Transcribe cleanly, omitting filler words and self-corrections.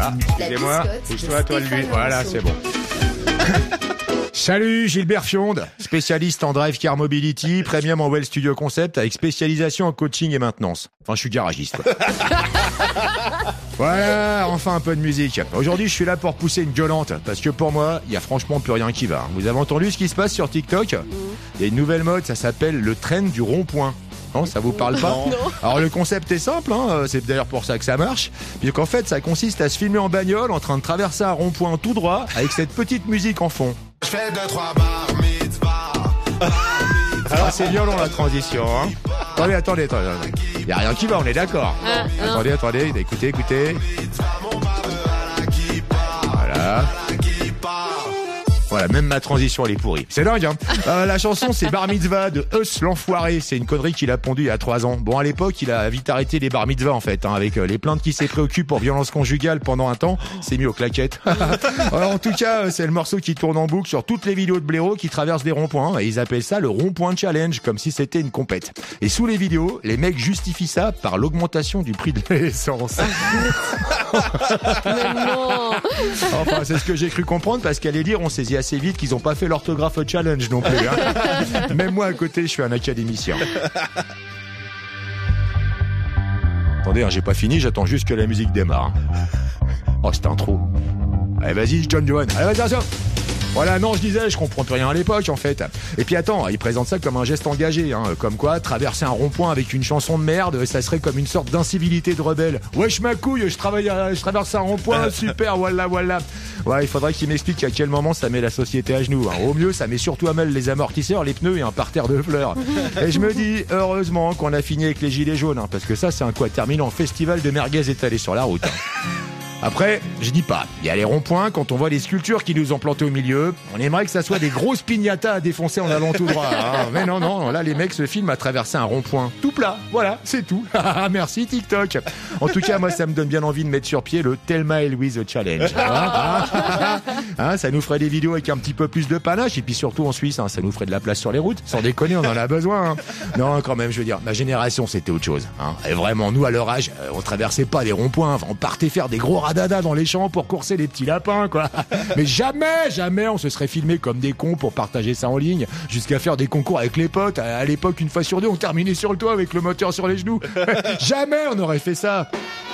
Excusez-moi, touche-toi, toi de lui. Voilà, c'est bon. Salut, Gilbert Fionde, spécialiste en Drive Car Mobility, Premium en Well Studio Concept, avec spécialisation en coaching et maintenance. Enfin, je suis garagiste, quoi. Voilà, enfin un peu de musique. Aujourd'hui, je suis là pour pousser une gueulante, parce que pour moi, il y a franchement plus rien qui va. Vous avez entendu ce qui se passe sur TikTok ? Il y a une nouvelle mode, ça s'appelle le trend du rond-point. Non, ça vous parle pas ? Non. Alors le concept est simple, hein, c'est d'ailleurs pour ça que ça marche. Puis qu'en fait, ça consiste à se filmer en bagnole en train de traverser un rond-point tout droit avec cette petite musique en fond. Je fais 2-3 bar mitzvah. Alors c'est violent la transition, hein. Attendez. Il y a rien qui va, on est d'accord. Attendez, écoutez. Voilà, même ma transition elle est pourrie. C'est dingue, hein. La chanson c'est Bar Mitzvah de Us l'enfoiré. C'est une connerie qu'il a pondue il y a 3 ans. Bon, à l'époque, il a vite arrêté les bar mitzvahs en fait, hein, avec les plaintes qui s'est préoccupé pour violence conjugale pendant un temps. C'est mis aux claquettes. Alors en tout cas, c'est le morceau qui tourne en boucle sur toutes les vidéos de blaireaux qui traversent des ronds-points. Et ils appellent ça le rond-point challenge, comme si c'était une compète. Et sous les vidéos, les mecs justifient ça par l'augmentation du prix de l'essence. Mais non. Enfin, c'est ce que j'ai cru comprendre parce qu'allez dire, on saisit assez vite qu'ils ont pas fait l'orthographe challenge non plus, hein. Même moi à côté, je suis un académicien. Attendez, hein, j'ai pas fini, j'attends juste que la musique démarre. Oh, c'est un trou. Allez, vas-y, John Johan. Allez, vas-y, attention. Voilà, non, je disais, je comprends plus rien à l'époque, en fait. Et puis attends, il présente ça comme un geste engagé, hein. Comme quoi, traverser un rond-point avec une chanson de merde, ça serait comme une sorte d'incivilité de rebelle. Wesh ma couille, je traverse un rond-point, super, voilà. Ouais, il faudrait qu'il m'explique à quel moment ça met la société à genoux, hein. Au mieux, ça met surtout à mal les amortisseurs, les pneus et un parterre de fleurs. Et je me dis, heureusement qu'on a fini avec les gilets jaunes, hein, parce que ça, c'est un quaterminaire en festival de merguez étalé sur la route, hein. Après, je dis pas, il y a les ronds-points, quand on voit les sculptures qui nous ont plantés au milieu, on aimerait que ça soit des grosses piñatas à défoncer en allant tout droit, hein. Mais non, là les mecs se filment à traverser un rond-point tout plat, voilà, c'est tout. Merci TikTok. En tout cas, moi ça me donne bien envie de mettre sur pied le Thelma et Louise Challenge. Hein, ça nous ferait des vidéos avec un petit peu plus de panache, et puis surtout en Suisse, hein, ça nous ferait de la place sur les routes, sans déconner, on en a besoin, hein. Non, quand même, je veux dire, ma génération c'était autre chose, hein. Et vraiment, nous à leur âge, on traversait pas des ronds-points, on partait faire des gros dada dans les champs pour courser les petits lapins, quoi. Mais jamais on se serait filmé comme des cons pour partager ça en ligne, jusqu'à faire des concours avec les potes. À l'époque, une fois sur deux, on terminait sur le toit avec le moteur sur les genoux. Jamais on aurait fait ça.